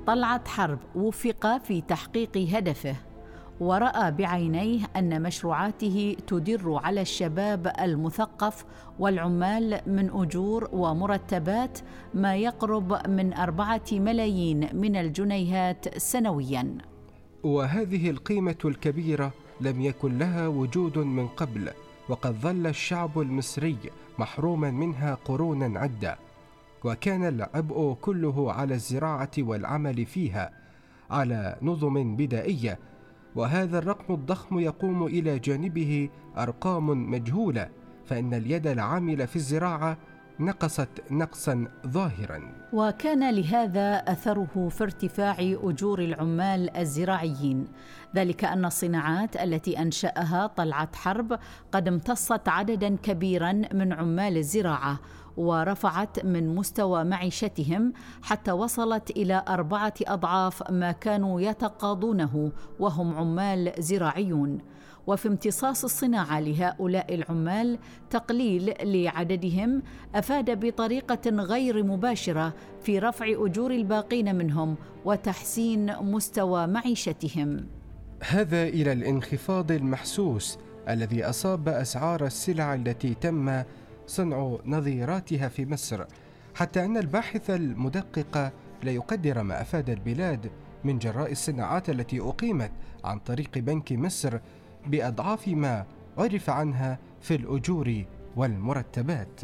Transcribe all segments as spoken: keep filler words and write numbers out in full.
طلعت حرب وفق في تحقيق هدفه، ورأى بعينيه أن مشروعاته تدر على الشباب المثقف والعمال من أجور ومرتبات ما يقرب من أربعة ملايين من الجنيهات سنوياً. وهذه القيمة الكبيرة لم يكن لها وجود من قبل، وقد ظل الشعب المصري محروما منها قرونا عدة، وكان العبء كله على الزراعة والعمل فيها على نظم بدائية، وهذا الرقم الضخم يقوم إلى جانبه أرقام مجهولة، فإن اليد العاملة في الزراعة نقصت نقصا ظاهرا. وكان لهذا أثره في ارتفاع أجور العمال الزراعيين، ذلك أن الصناعات التي أنشأها طلعت حرب قد امتصت عددا كبيرا من عمال الزراعة، ورفعت من مستوى معيشتهم حتى وصلت إلى أربعة أضعاف ما كانوا يتقاضونه وهم عمال زراعيون. وفي امتصاص الصناعة لهؤلاء العمال تقليل لعددهم أفاد بطريقة غير مباشرة في رفع أجور الباقين منهم وتحسين مستوى معيشتهم. هذا إلى الانخفاض المحسوس الذي أصاب أسعار السلع التي تم صنع نظيراتها في مصر، حتى أن الباحث المدقق لا يقدر ما أفاد البلاد من جراء الصناعات التي أقيمت عن طريق بنك مصر بأضعاف ما عرف عنها في الأجور والمرتبات.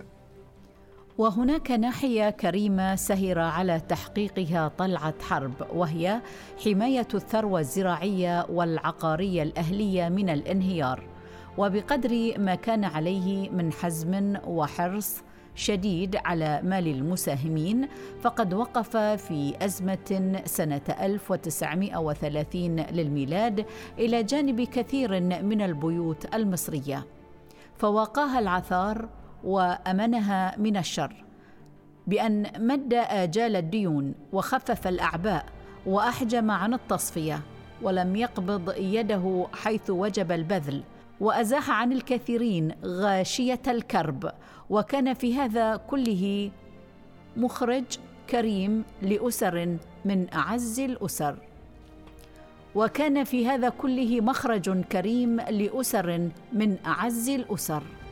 وهناك ناحية كريمة سهر على تحقيقها طلعت حرب، وهي حماية الثروة الزراعية والعقارية الأهلية من الانهيار. وبقدر ما كان عليه من حزم وحرص شديد على مال المساهمين، فقد وقف في أزمة سنة ألف وتسعمائة وثلاثين للميلاد إلى جانب كثير من البيوت المصرية، فوقاها العثار وأمنها من الشر بأن مد آجال الديون وخفف الأعباء وأحجم عن التصفية، ولم يقبض يده حيث وجب البذل، وأزاح عن الكثيرين غاشية الكرب. وكان في هذا كله مخرج كريم لأسر من أعز الأسر وكان في هذا كله مخرج كريم لأسر من أعز الأسر